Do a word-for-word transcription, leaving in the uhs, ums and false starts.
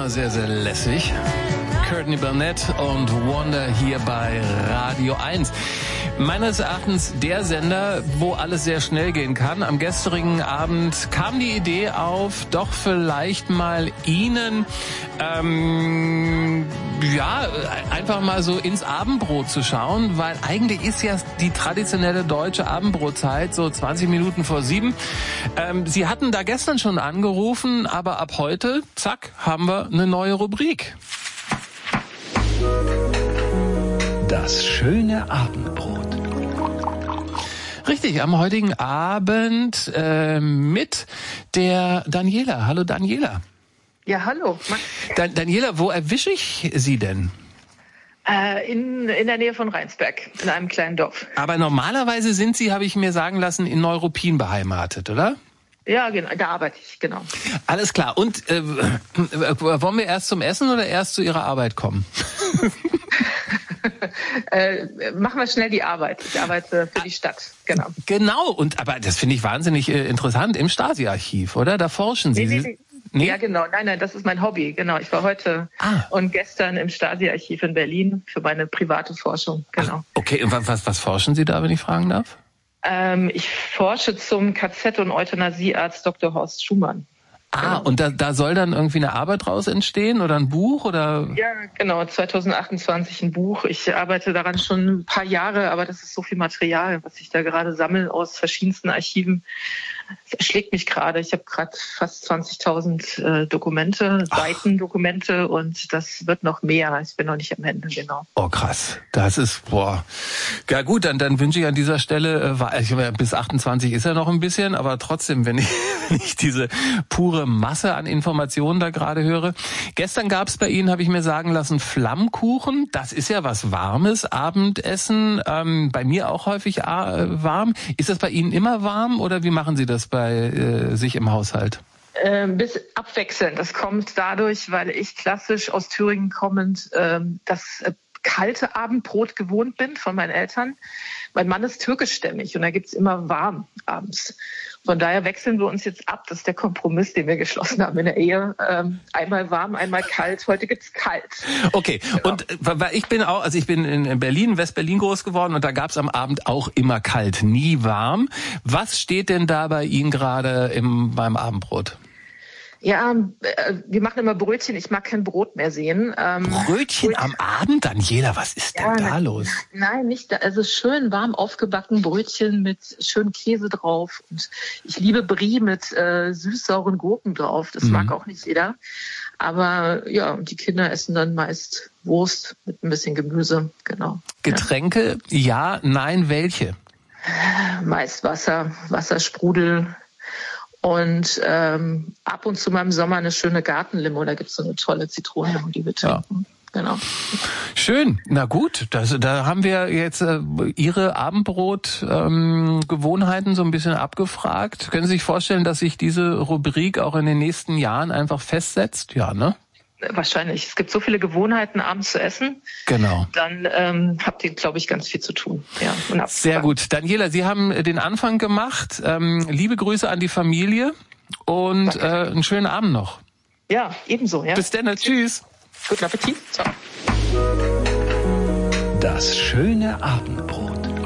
immer sehr, sehr lässig. Courtney Barnett und Wonder hier bei Radio eins. Meines Erachtens der Sender, wo alles sehr schnell gehen kann. Am gestrigen Abend kam die Idee auf, doch vielleicht mal Ihnen ähm, ja einfach mal so ins Abendbrot zu schauen, weil eigentlich ist ja die traditionelle deutsche Abendbrotzeit so zwanzig Minuten vor sieben. Ähm, Sie hatten da gestern schon angerufen, aber ab heute, zack, haben wir eine neue Rubrik. Das schöne Abendbrot. Richtig, am heutigen Abend äh, mit der Daniela. Hallo Daniela. Ja, hallo. Da, Daniela, wo erwische ich Sie denn? Äh, in, in der Nähe von Rheinsberg, in einem kleinen Dorf. Aber normalerweise sind Sie, habe ich mir sagen lassen, in Neuruppin beheimatet, oder? Ja, genau, da arbeite ich, genau. Alles klar. Und äh, wollen wir erst zum Essen oder erst zu Ihrer Arbeit kommen? äh, machen wir schnell die Arbeit. Ich arbeite für die Stadt, genau. Genau, und aber das finde ich wahnsinnig äh, interessant im Stasi-Archiv, oder? Da forschen Sie. Nee, nee, nee. Ja, genau. Nein, nein, das ist mein Hobby. Genau. Ich war heute ah. und gestern im Stasi-Archiv in Berlin für meine private Forschung. Genau. Ach, okay, und was, was forschen Sie da, wenn ich fragen darf? Ähm, ich forsche zum K Z- und Euthanasiearzt Doktor Horst Schumann. Ah, genau. Und da, da soll dann irgendwie eine Arbeit draus entstehen oder ein Buch oder? Ja, genau, zwanzig achtundzwanzig ein Buch. Ich arbeite daran schon ein paar Jahre, aber das ist so viel Material, was ich da gerade sammle aus verschiedensten Archiven. Es erschlägt mich gerade. Ich habe gerade fast zwanzigtausend äh, Dokumente, Seitendokumente und das wird noch mehr. Ich bin noch nicht am Ende, genau. Oh krass, das ist, boah. Ja gut, dann, dann wünsche ich an dieser Stelle, äh, ich, bis achtundzwanzig ist ja noch ein bisschen, aber trotzdem, wenn ich, wenn ich diese pure Masse an Informationen da gerade höre. Gestern gab es bei Ihnen, habe ich mir sagen lassen, Flammkuchen. Das ist ja was Warmes, Abendessen. Ähm, bei mir auch häufig äh, warm. Ist das bei Ihnen immer warm oder wie machen Sie das bei äh, sich im Haushalt? Ähm, bis abwechselnd. Das kommt dadurch, weil ich klassisch aus Thüringen kommend ähm, das äh, kalte Abendbrot gewohnt bin von meinen Eltern. Mein Mann ist türkischstämmig und da gibt's immer warm abends. Von daher wechseln wir uns jetzt ab. Das ist der Kompromiss, den wir geschlossen haben in der Ehe. Ähm, einmal warm, einmal kalt. Heute gibt's kalt. Okay. Genau. Und weil ich bin auch, also ich bin in Berlin, West-Berlin groß geworden und da gab's am Abend auch immer kalt, nie warm. Was steht denn da bei Ihnen gerade im beim Abendbrot? Ja, wir machen immer Brötchen. Ich mag kein Brot mehr sehen. Ähm, Brötchen, Brötchen am Abend? Daniela, was ist ja, denn da nein, los? Nein, nicht da. Also schön warm aufgebacken Brötchen mit schön Käse drauf. Und ich liebe Brie mit äh, süß-sauren Gurken drauf. Das mhm. mag auch nicht jeder. Aber ja, die Kinder essen dann meist Wurst mit ein bisschen Gemüse. Genau. Getränke? Ja, ja nein, welche? Meist Wasser, Wassersprudel. Und ähm, ab und zu mal im Sommer eine schöne Gartenlimo. Da gibt's so eine tolle Zitronenlimo, die wir trinken. Ja. Genau. Schön. Na gut, das, da haben wir jetzt äh, Ihre Abendbrot-Gewohnheiten ähm, so ein bisschen abgefragt. Können Sie sich vorstellen, dass sich diese Rubrik auch in den nächsten Jahren einfach festsetzt? Ja, ne? Wahrscheinlich. Es gibt so viele Gewohnheiten, abends zu essen. Genau. Dann ähm, habt ihr, glaube ich, ganz viel zu tun. Ja, und sehr gut. Daniela, Sie haben den Anfang gemacht. Ähm, liebe Grüße an die Familie und äh, einen schönen Abend noch. Ja, ebenso. Ja. Bis dann. Tschüss. Guten Appetit. Ciao. Das schöne Abendbrot.